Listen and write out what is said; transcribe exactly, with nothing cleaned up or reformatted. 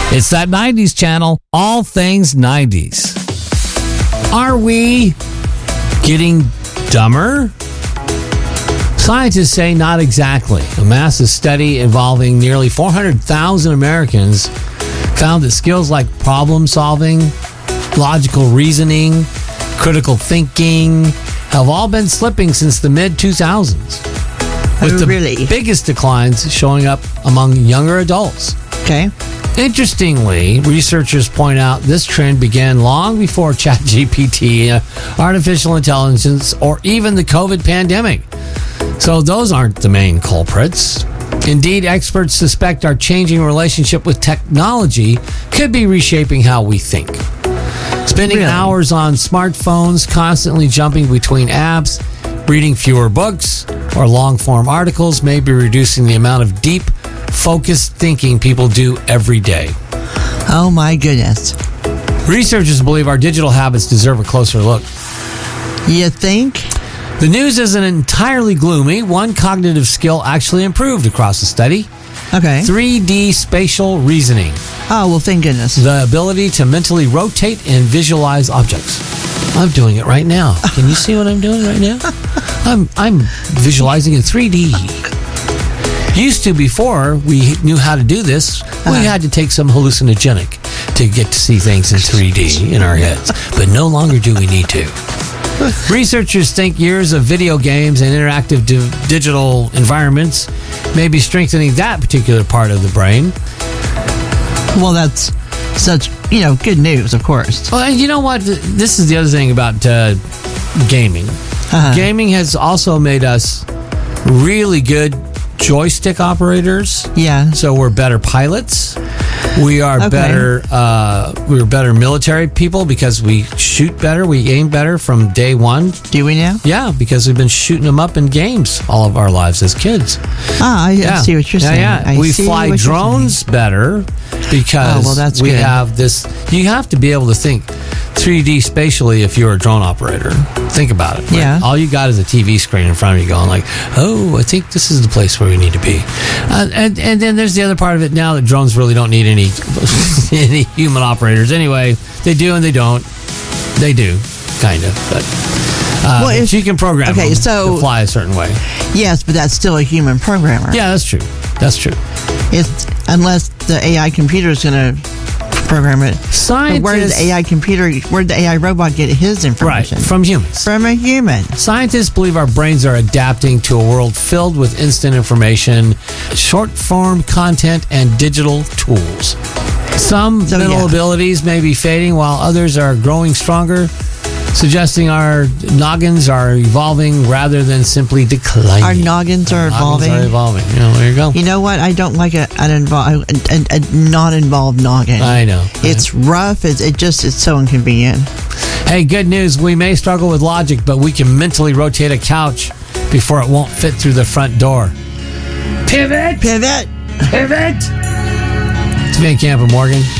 It's that nineties channel, all things nineties. Are we getting dumber? Scientists say not exactly. A massive study involving nearly four hundred thousand Americans found that skills like problem solving, logical reasoning, critical thinking have all been slipping since the mid two thousands. With Oh, the really? biggest declines showing up among younger adults. Okay. Interestingly, researchers point out this trend began long before ChatGPT, uh, artificial intelligence, or even the COVID pandemic. So those aren't the main culprits. Indeed, experts suspect our changing relationship with technology could be reshaping how we think. Spending Really? hours on smartphones, constantly jumping between apps, reading fewer books or long-form articles may be reducing the amount of deep, focused thinking people do every day. Oh, my goodness. Researchers believe our digital habits deserve a closer look. You think? The news isn't entirely gloomy. One cognitive skill actually improved across the study. Okay. three D spatial reasoning. Oh, well, thank goodness. The ability to mentally rotate and visualize objects. I'm doing it right now. Can you see what I'm doing right now? I'm I'm visualizing in three D. Used to, before we knew how to do this, we Uh-huh. had to take some hallucinogenic to get to see things in three D in our heads. But no longer do we need to. Researchers think years of video games and interactive di- digital environments may be strengthening that particular part of the brain. Well, that's such, you know, good news, of course. Well, and you know what? This is the other thing about uh, gaming. Uh-huh. Gaming has also made us really good joystick operators. Yeah. So we're better pilots. We are Okay. better. Uh, we're better military people because we shoot better. We aim better from day one. Do we now? Yeah, because we've been shooting them up in games all of our lives as kids. Ah, I, Yeah. I see what you're yeah, saying. Yeah, I we see fly what you're drones better because Oh, well, that's we good. have this. You have to be able to think three D spatially if you're a drone operator. Think about it. right? Yeah. All you got is a T V screen in front of you going like, oh, I think this is the place where we need to be. Uh, and, and then there's the other part of it now that drones really don't need any, any human operators. Anyway, they do and they don't. They do, kind of. But, uh, Well, if- you can program okay, them so- to fly a certain way. Yes, but that's still a human programmer. Yeah, that's true. That's true. It's, unless the A I computer is going to program it. But Scientists, where did the A I computer, where did the A I robot get his right, information? from humans. From a human. Scientists believe our brains are adapting to a world filled with instant information, short form content, and digital tools. Some So, mental yeah. abilities may be fading while others are growing stronger, suggesting our noggins are evolving rather than simply declining. Our noggins are evolving. Noggins are evolving. You know, there you go. You know what? I don't like a, an involved, a, a non-involved noggin. I know. It's rough. It's, it just, it's so inconvenient. Hey, good news. We may struggle with logic, but we can mentally rotate a couch before it won't fit through the front door. Pivot! Pivot. Pivot! It's Van Camp and Morgan.